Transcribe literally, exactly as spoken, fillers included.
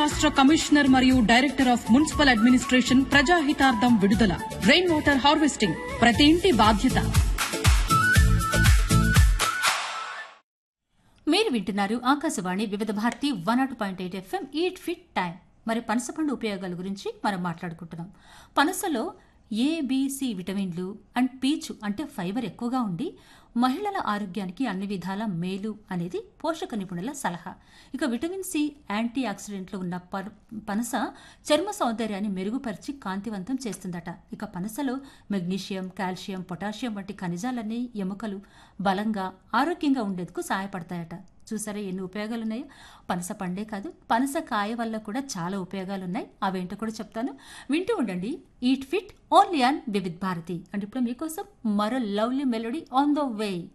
రాష్ట్ర కమిషనర్ మరియు director of municipal administration ప్రజాహితార్థం విడుదల. రెయిన్ వాటర్ హార్వెస్టింగ్ ప్రతి ఇంటి బాధ్యత. మీరు వింటున్నారు ఆకాశవాణి వివిధ Bharati one not point eight FM eat fit time. మరి పనసపండు ఉపయోగాల గురించి మనం మాట్లాడుకుంటున్నాం. పనసలో ఏబిసి విటమిన్లు అండ్ పీచు అంటే ఫైబర్ ఎక్కువగా ఉండి మహిళల ఆరోగ్యానికి అన్ని విధాల మేలు అనేది పోషక నిపుణుల సలహా. ఇక విటమిన్ సి యాంటీ ఆక్సిడెంట్లు ఉన్న పనస చర్మ సౌందర్యాన్ని మెరుగుపరిచి కాంతివంతం చేస్తుందట. ఇక పనసలో మెగ్నీషియం, కాల్షియం, పొటాషియం వంటి ఖనిజాలన్నీ ఎముకలు బలంగా ఆరోగ్యంగా ఉండేందుకు సహాయపడతాయట. చూసారా ఎన్ని ఉపయోగాలున్నాయో. పనస పండే కాదు, పనస కాయ వల్ల కూడా చాలా ఉపయోగాలున్నాయి. అవేంటో కూడా చెప్తాను, వింటూ ఉండండి. Eat fit only on Vividh Bharati. And ఇప్పుడు మీకోసం మరో lovely melody on the way.